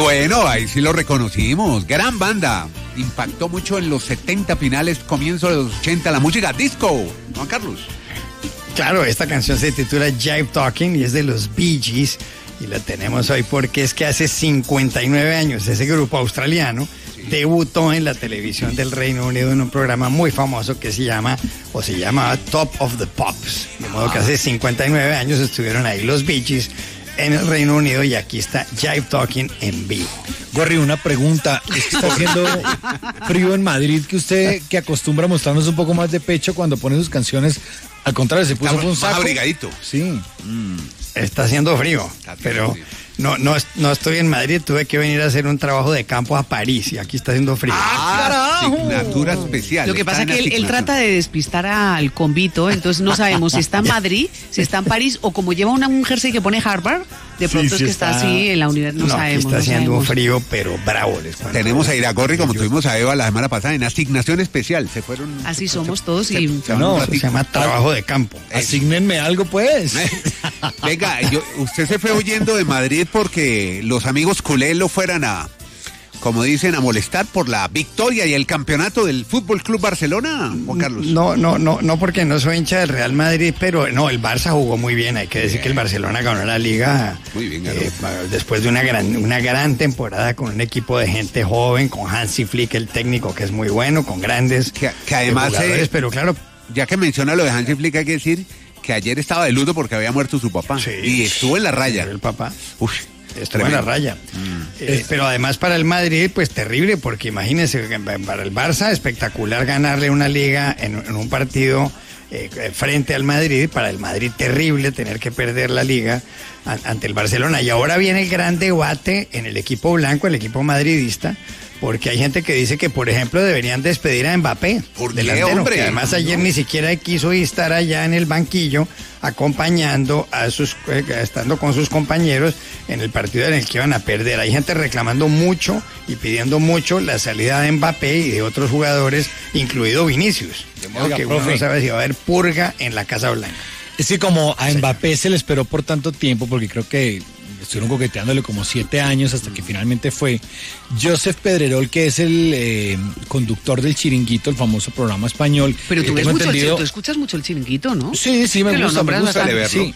Bueno, ahí sí lo reconocimos. Gran banda. Impactó mucho en los 70 finales, comienzo de los 80, la música disco. Juan Carlos. Claro, esta canción se titula Jive Talking y es de los Bee Gees. Y la tenemos hoy porque es que hace 59 años ese grupo australiano debutó en la televisión del Reino Unido en un programa muy famoso que se llamaba Top of the Pops. De modo que hace 59 años estuvieron ahí los Bee Gees en el Reino Unido y aquí está Jive Talking en vivo. Gorri, una pregunta. Es que está haciendo frío en Madrid, que usted que acostumbra a mostrarnos un poco más de pecho cuando pone sus canciones. Al contrario, se puso un saco. Más abrigadito. Sí. Está haciendo frío, pero no estoy en Madrid, tuve que venir a hacer un trabajo de campo a París y aquí está haciendo frío. Asignatura especial. Lo que pasa es que él trata de despistar al convito, entonces no sabemos si está en Madrid, si está en París o como lleva un jersey que pone Harvard, de pronto es que está así en la universidad, no sabemos. Está haciendo un frío, pero bravo. Tenemos a Iragorri como tuvimos a Eva la semana pasada en asignación especial. Se fueron. Así somos todos y se llama trabajo de campo. Asígnenme algo, pues. Venga, usted se fue huyendo de Madrid porque los amigos culés lo fueran a, como dicen, a molestar por la victoria y el campeonato del Fútbol Club Barcelona, Juan Carlos. No, porque no soy hincha del Real Madrid, pero no, el Barça jugó muy bien. Hay que decir que el Barcelona ganó la Liga muy bien, después de una gran temporada con un equipo de gente joven, con Hansi Flick, el técnico, que es muy bueno, con grandes que además jugadores, pero claro, ya que menciona lo de Hansi Flick, hay que decir que ayer estaba de luto porque había muerto su papá. Sí, y estuvo en la raya. El papá. Uf, estuvo en la raya. Pero además para el Madrid, pues terrible, porque imagínense, para el Barça, espectacular ganarle una liga en un partido frente al Madrid. Para el Madrid, terrible tener que perder la liga ante el Barcelona. Y ahora viene el gran debate en el equipo blanco, el equipo madridista, porque hay gente que dice que, por ejemplo, deberían despedir a Mbappé, delantero, que además ayer ni siquiera quiso estar allá en el banquillo acompañando estando con sus compañeros en el partido en el que iban a perder. Hay gente reclamando mucho y pidiendo mucho la salida de Mbappé y de otros jugadores, incluido Vinicius. De modo que uno no sabe si va a haber purga en la Casa Blanca. Es que como a Mbappé se le esperó por tanto tiempo, porque creo que estuvieron coqueteándole como 7 años hasta que finalmente fue Joseph Pedrerol, que es el conductor del Chiringuito, el famoso programa español. Pero tú escuchas mucho el Chiringuito, ¿no? Sí, me gusta de verlo. Sí.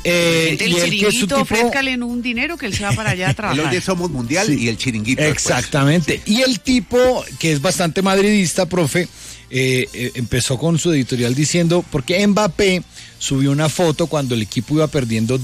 El Chiringuito, ofrézcale un dinero que él se va para allá a trabajar. El Somos Mundial y el Chiringuito. Exactamente. Y el tipo, que es bastante madridista, profe, empezó con su editorial diciendo, porque Mbappé subió una foto cuando el equipo iba perdiendo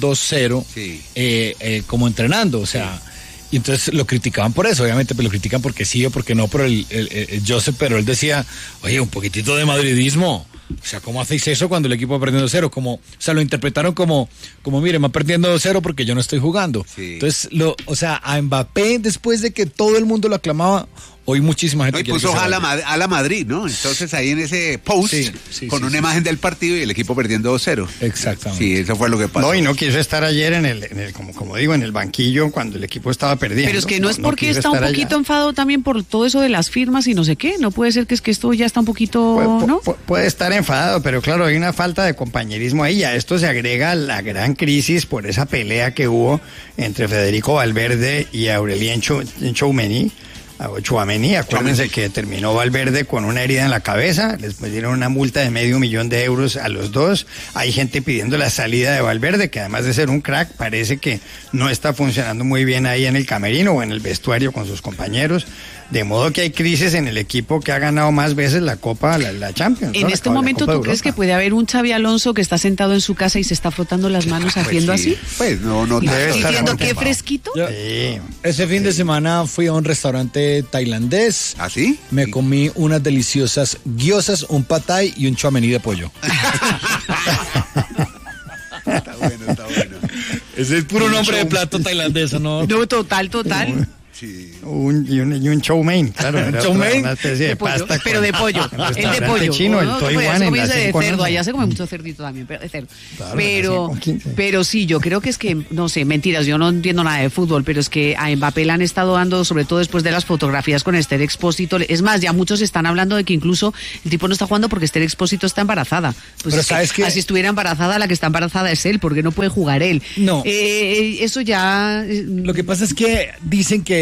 2-0, como entrenando, o sea, y entonces lo criticaban por eso, obviamente, pero lo critican porque sí o porque no, pero el Joseph, pero él decía, oye, un poquitito de madridismo, o sea, ¿cómo hacéis eso cuando el equipo va perdiendo 0? O sea, lo interpretaron como mire, va perdiendo 0 porque yo no estoy jugando. Sí. Entonces, o sea, a Mbappé, después de que todo el mundo lo aclamaba, hoy muchísima gente puso a la Madrid, ¿no? Entonces ahí en ese post con una imagen del partido y el equipo perdiendo 2-0. Exactamente. Sí, eso fue lo que pasó. No, y no quiso estar ayer en el como digo, en el banquillo cuando el equipo estaba perdiendo. Pero es que no es porque está un poquito enfadado también por todo eso de las firmas y no sé qué. No puede ser que es que esto ya está un poquito, ¿no? Puede estar enfadado, pero claro, hay una falta de compañerismo ahí. A esto se agrega la gran crisis por esa pelea que hubo entre Federico Valverde y Aurelien Tchouameni. Acuérdense que terminó Valverde con una herida en la cabeza, les dieron una multa de $500,000 a los dos. Hay gente pidiendo la salida de Valverde, que además de ser un crack, parece que no está funcionando muy bien ahí en el camerino o en el vestuario con sus compañeros. De modo que hay crisis en el equipo que ha ganado más veces la Copa, la Champions. En este momento, ¿tú crees que puede haber un Xabi Alonso que está sentado en su casa y se está frotando las manos haciendo así? Pues no debe estar diciendo qué fresquito. Ese fin de semana fui a un restaurante tailandés. ¿Ah, sí? Me comí unas deliciosas gyozas, un pad thai y un choamení de pollo. Está bueno. Ese es puro nombre de plato tailandés, ¿no? No, total. Sí. Un chow mein, claro. Un chow mein. Una especie de pasta. Pero de pollo. El de pollo. Chino, el toiwan en la de cerdo. Allá se come mucho cerdito también, pero de cerdo. Claro, pero sí, yo creo que es que, no sé, mentiras, yo no entiendo nada de fútbol, pero es que a Mbappé le han estado dando, sobre todo después de las fotografías con Esther Expósito. Es más, ya muchos están hablando de que incluso el tipo no está jugando porque Esther Expósito está embarazada. Pues pero sabes que así estuviera embarazada, la que está embarazada es él, porque no puede jugar él. No. Eso ya. Lo que pasa es que dicen que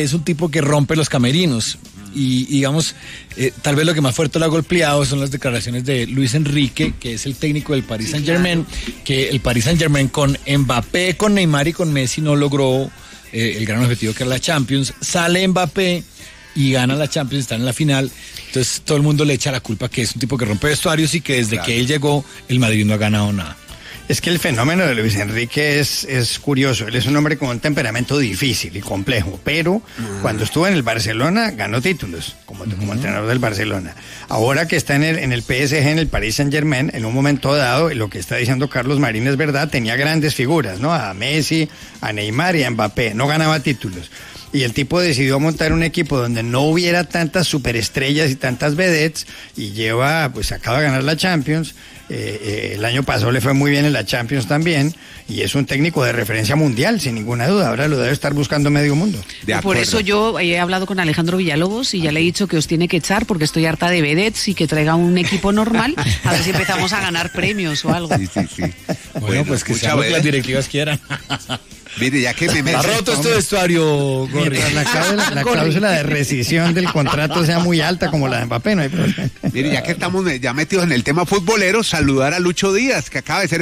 es un tipo que rompe los camerinos. Y digamos, tal vez lo que más fuerte lo ha golpeado son las declaraciones de Luis Enrique, que es el técnico del Paris Saint-Germain, que el Paris Saint-Germain con Mbappé, con Neymar y con Messi no logró el gran objetivo que era la Champions. Sale Mbappé y gana la Champions, están en la final. Entonces todo el mundo le echa la culpa que es un tipo que rompe vestuarios y que desde que él llegó el Madrid no ha ganado nada. Es que el fenómeno de Luis Enrique es curioso. Él es un hombre con un temperamento difícil y complejo, pero cuando estuvo en el Barcelona ganó títulos como entrenador del Barcelona. Ahora que está en el PSG, en el Paris Saint-Germain, en un momento dado, lo que está diciendo Carlos Marín es verdad, tenía grandes figuras, ¿no? A Messi, a Neymar y a Mbappé. No ganaba títulos. Y el tipo decidió montar un equipo donde no hubiera tantas superestrellas y tantas vedettes y acaba de ganar la Champions. El año pasado le fue muy bien en la Champions también y es un técnico de referencia mundial, sin ninguna duda. Ahora lo debe estar buscando medio mundo. Por eso yo he hablado con Alejandro Villalobos y ya le he dicho que os tiene que echar porque estoy harta de vedettes y que traiga un equipo normal a ver si empezamos a ganar premios o algo. Sí. Bueno, pues que sea lo que las directivas quieran. Mire, ya que me ha roto este vestuario, Gorri. La cláusula de rescisión del contrato sea muy alta como la de Mbappé, no hay problema. Mire, ya que estamos ya metidos en el tema futbolero, saludar a Lucho Díaz, que acaba de ser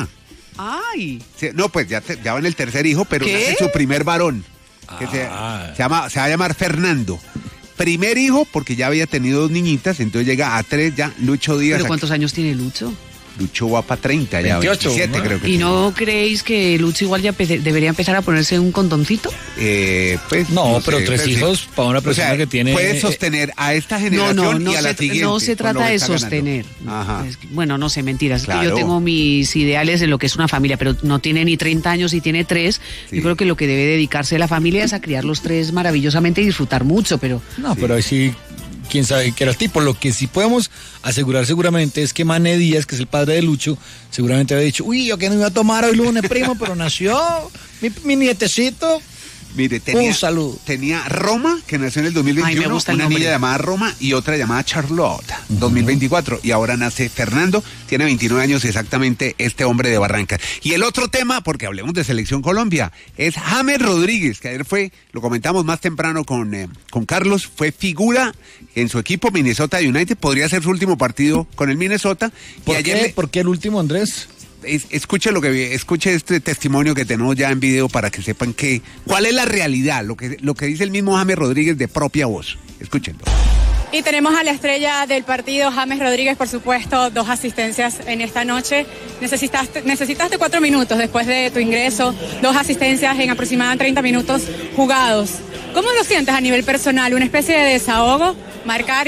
papá. ¡Ay! No, pues ya va en el tercer hijo, pero es su primer varón. Que se va a llamar Fernando. Primer hijo, porque ya había tenido 2 niñitas, entonces llega a 3 ya, Lucho Díaz. ¿Pero cuántos años tiene Lucho? Lucho va para 30, 28, ya 27 creo que. ¿Y no creéis que Lucho igual ya debería empezar a ponerse un condoncito? Pues no, pero 3 hijos para una persona que tiene... Puede sostener a esta generación y a la siguiente. No se trata de sostener. Bueno, no sé, mentiras. Claro. Es que yo tengo mis ideales en lo que es una familia, pero no tiene ni 30 años y tiene 3. Sí. Yo creo que lo que debe dedicarse la familia es a criar los 3 maravillosamente y disfrutar mucho, pero... No, pero ahí sí... quién sabe qué era el tipo. Lo que sí podemos asegurar seguramente es que Mané Díaz, que es el padre de Lucho, seguramente había dicho, uy, yo que no iba a tomar hoy lunes, primo, pero nació mi nietecito. Mire, un saludo. Tenía Roma, que nació en el 2021, una niña llamada Roma y otra llamada Charlotte, 2024. Y ahora nace Fernando, tiene 29 años exactamente este hombre de Barranca. Y el otro tema, porque hablemos de Selección Colombia, es James Rodríguez, que ayer lo comentamos más temprano con Carlos, fue figura en su equipo Minnesota United, podría ser su último partido con el Minnesota. ¿Por qué el último, Andrés? Escuche este testimonio que tenemos ya en video para que sepan cuál es la realidad, lo que dice el mismo James Rodríguez de propia voz. Escúchenlo. Y tenemos a la estrella del partido, James Rodríguez, por supuesto, 2 asistencias en esta noche. Necesitaste 4 minutos después de tu ingreso, 2 asistencias en aproximadamente 30 minutos jugados. ¿Cómo lo sientes a nivel personal? ¿Una especie de desahogo? Marcar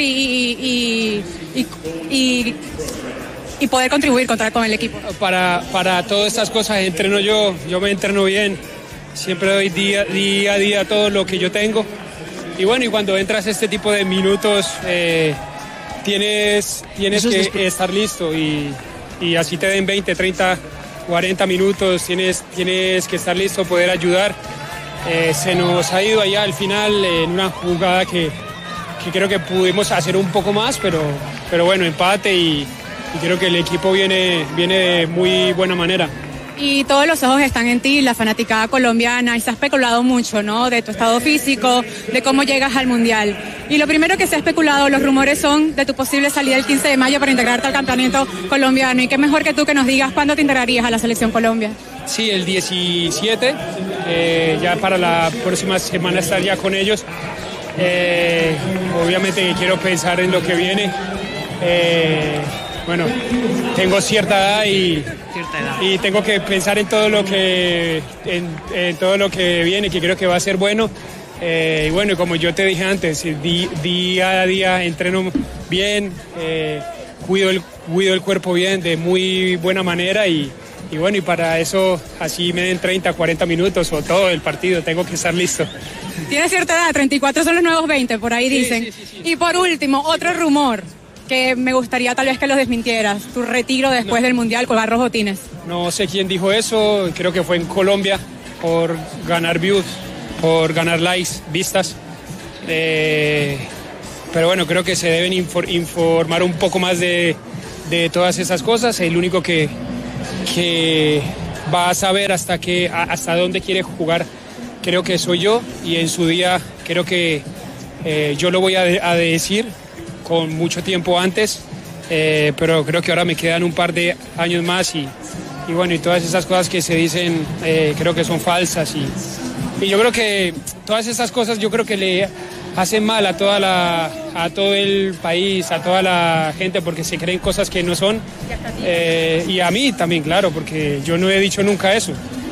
y poder contribuir con el equipo. Para todas estas cosas entreno yo me entreno bien, siempre doy día a día todo lo que yo tengo. Y bueno, y cuando entras a este tipo de minutos, tienes que estar listo y así te den 20, 30, 40 minutos, tienes que estar listo, poder ayudar. Se nos ha ido allá al final en una jugada que creo que pudimos hacer un poco más, pero bueno, empate y creo que el equipo viene de muy buena manera. Y todos los ojos están en ti, la fanaticada colombiana, y se ha especulado mucho, ¿no? De tu estado físico, de cómo llegas al Mundial. Y lo primero que se ha especulado, los rumores son de tu posible salida el 15 de mayo para integrarte al campeonato colombiano. Y qué mejor que tú que nos digas cuándo te integrarías a la Selección Colombia. Sí, el 17, ya para la próxima semana estar ya con ellos. Obviamente quiero pensar en lo que viene. Bueno, tengo cierta edad y tengo que pensar en todo lo que viene, que creo que va a ser bueno. Y bueno, como yo te dije antes, día a día entreno bien, cuido el cuerpo bien, de muy buena manera y bueno, y para eso así me den 30, 40 minutos o todo el partido, tengo que estar listo. Tienes cierta edad, 34 son los nuevos 20, por ahí dicen. Sí. Y por último, otro rumor que me gustaría tal vez que lo desmintieras, tu retiro después del Mundial con Barros Botines. No sé quién dijo eso, creo que fue en Colombia, por ganar views, por ganar likes, vistas. Pero bueno, creo que se deben informar un poco más de todas esas cosas. El único que va a saber hasta dónde quiere jugar, creo que soy yo, y en su día creo que yo lo voy a decir con mucho tiempo antes, pero creo que ahora me quedan un par de años más y bueno, y todas esas cosas que se dicen creo que son falsas y yo creo que todas esas cosas yo creo que le hacen mal a todo el país, a toda la gente, porque se creen cosas que no son, y a mí también, claro, porque yo no he dicho nunca eso,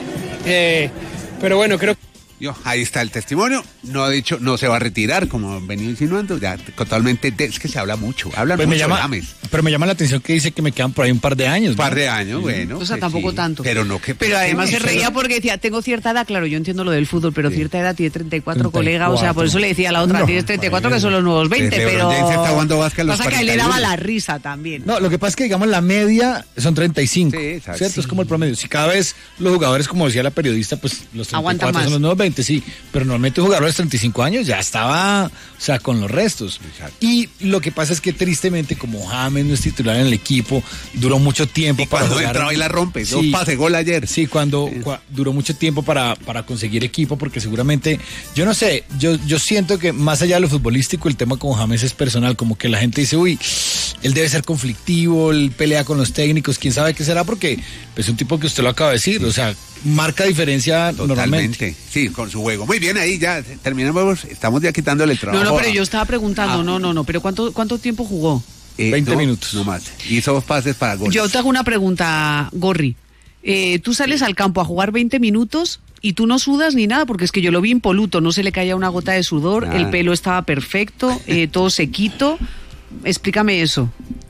pero bueno, creo que... Ahí está el testimonio, no ha dicho, no se va a retirar, como venía insinuando, ya totalmente, es que se habla mucho, hablan pues mucho, pero me llama la atención que dice que me quedan por ahí un par de años. Un par de años, bueno. O sea, tampoco tanto. Pero no que... Pero además se reía porque decía, tengo cierta edad, claro, yo entiendo lo del fútbol, pero cierta edad, tiene 34, colega, o sea, por eso le decía a la otra, tienes 34 que son los nuevos 20, pero... Está jugando básquet a los pasa que a él le daba la risa también. No, lo que pasa es que, digamos, la media son 35, sí, ¿cierto? Sí. Es como el promedio. Si cada vez los jugadores, como decía la periodista, pues los 34 son los nuevos 20, sí, pero normalmente un jugador de 35 años ya estaba, o sea, con los restos. Exacto. Y lo que pasa es que tristemente, como James no es titular en el equipo, duró mucho tiempo y para jugar. Entraba y la rompe, sí, 2 pases, gol ayer. Sí, cuando duró mucho tiempo para conseguir equipo, porque seguramente, yo no sé, yo siento que más allá de lo futbolístico, el tema con James es personal, como que la gente dice, uy, él debe ser conflictivo, él pelea con los técnicos, quién sabe qué será, porque es un tipo que usted lo acaba de decir, o sea, marca diferencia normalmente. Sí, con su juego. Muy bien, ahí ya terminamos, estamos ya quitándole el trabajo. No, pero yo estaba preguntando, no, pero ¿cuánto tiempo jugó? 20 minutos. No más. Hizo 2 pases para goles. Yo te hago una pregunta, Gorri. Tú sales al campo a jugar 20 minutos y tú no sudas ni nada, porque es que yo lo vi impoluto, no se le caía una gota de sudor, el pelo estaba perfecto, todo sequito. Explícame eso.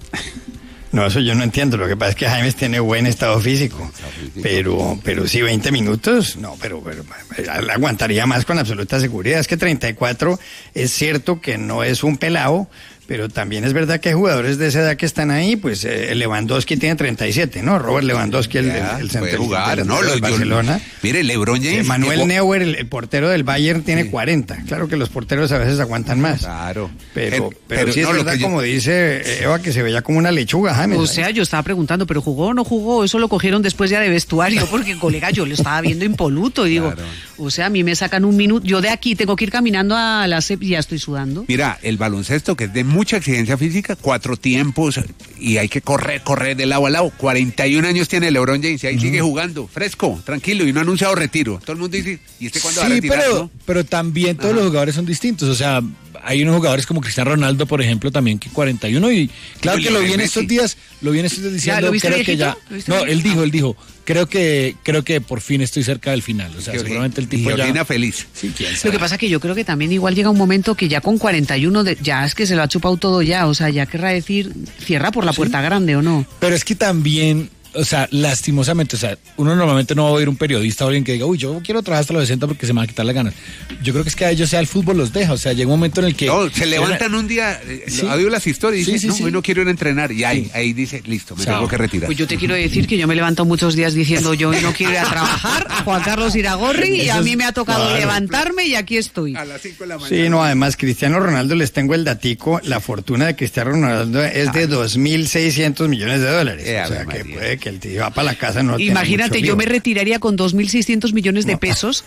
No, eso yo no entiendo. Lo que pasa es que James tiene buen estado físico. Pero sí, 20 minutos, no, pero aguantaría más con absoluta seguridad. Es que 34 es cierto que no es un pelado, pero también es verdad que hay jugadores de esa edad que están ahí, pues Lewandowski tiene 37, ¿no? Robert Lewandowski, el centro jugar, ¿no? Del Barcelona. Mire, LeBron James. Manuel Neuer, el portero del Bayern, tiene 40. Claro que los porteros a veces aguantan más. Claro. Pero sí es verdad, como dice Eva, que se veía como una lechuga, James. O sea, yo estaba preguntando, ¿pero jugó o no jugó? Eso lo cogieron después ya de vestuario, porque, colega, yo lo estaba viendo impoluto y digo, o sea, a mí me sacan un minuto, yo de aquí tengo que ir caminando a la CEP y ya estoy sudando. Mira, el baloncesto, que es de mucha exigencia física, 4 tiempos y hay que correr de lado a lado. 41 años tiene LeBron James y ahí sigue jugando, fresco, tranquilo, y no ha anunciado retiro. Todo el mundo dice, ¿y este cuándo va a retirar? Pero también todos los jugadores son distintos, o sea, hay unos jugadores como Cristiano Ronaldo, por ejemplo, también que 41 y claro que lo vi en estos días diciendo, creo que ya, no, él dijo, creo que por fin estoy cerca del final, o sea, seguramente el tipo ya feliz. Sí, quién sabe. Lo que pasa que yo creo que también igual llega un momento que ya con 41 ya es que se lo ha chupado todo ya, o sea, ya querrá decir, cierra por la puerta grande o no. Pero es que también, o sea, lastimosamente, o sea, uno normalmente no va a oír un periodista o alguien que diga, uy, yo quiero trabajar hasta los 60 porque se me van a quitar las ganas. Yo creo que es que a ellos el fútbol los deja, o sea, llega un momento en el que... No, se levantan un día, ha habido las historias y dicen, hoy no quiero ir a entrenar, y ahí dice, listo, me tengo que retirar. Pues yo te quiero decir que yo me levanto muchos días diciendo, yo hoy no quiero ir a trabajar, Juan Carlos Iragorri, y a mí me ha tocado levantarme y aquí estoy. A las 5 de la mañana. Sí, no, además, Cristiano Ronaldo, les tengo el datico, la fortuna de Cristiano Ronaldo es de $2.600 millones. O sea, que puede que el tío va para la casa. No. Imagínate, yo me retiraría con 2.600 millones de pesos.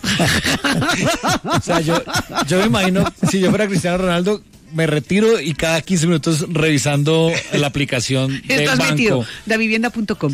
O sea, yo me imagino, si yo fuera Cristiano Ronaldo, me retiro y cada 15 minutos revisando la aplicación del banco. Estás metido, davivienda.com.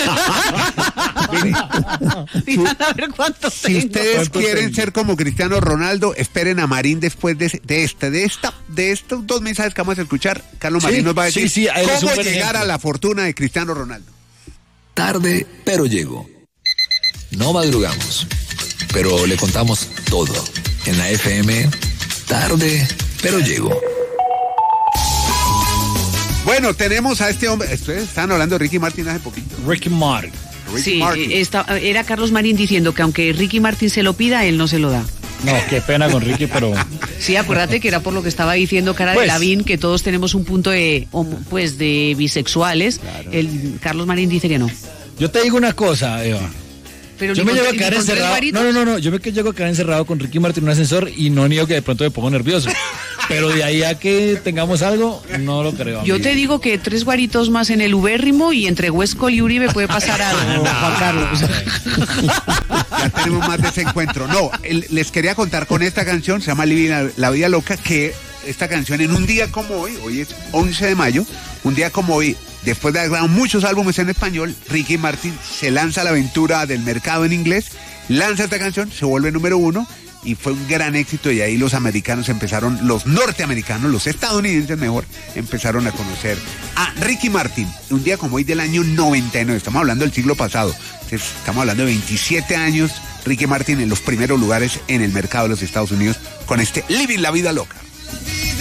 A ver cuánto si ustedes quieren ser como Cristiano Ronaldo, esperen a Marín después de estos 2 mensajes que vamos a escuchar. Carlos Marín nos va a decir cómo llegar a la fortuna de Cristiano Ronaldo. Tarde, pero llego. No madrugamos, pero le contamos todo. En la FM, tarde, pero llego. Bueno, tenemos a este hombre. Ustedes estaban hablando de Ricky Martin hace poquito. Ricky Martin. Sí, era Carlos Marín diciendo que aunque Ricky Martin se lo pida, él no se lo da. No, qué pena con Ricky, pero... Sí, acuérdate que era por lo que estaba diciendo Cara de Lavín, que todos tenemos un punto de bisexuales. Claro. Carlos Marín dice que no. Yo te digo una cosa, Eva. Pero yo me llevo a quedar encerrado. No. Yo me llego a quedar encerrado con Ricky Martin en un ascensor y no niego que de pronto me pongo nervioso. Pero de ahí a que tengamos algo, no lo creo. Yo te digo que 3 guaritos más en el ubérrimo y entre Huescol y Uribe puede pasar algo, Juan Carlos. Ya tenemos más de ese encuentro. No, les quería contar con esta canción, se llama Living la Vida Loca, que esta canción en un día como hoy es 11 de mayo, un día como hoy, después de haber grabado muchos álbumes en español, Ricky Martin se lanza a la aventura del mercado en inglés, lanza esta canción, se vuelve número 1 y fue un gran éxito, y ahí los americanos empezaron, los norteamericanos, los estadounidenses mejor, empezaron a conocer a Ricky Martin, un día como hoy del año 99, estamos hablando del siglo pasado, estamos hablando de 27 años, Ricky Martin en los primeros lugares en el mercado de los Estados Unidos con este Living la Vida Loca.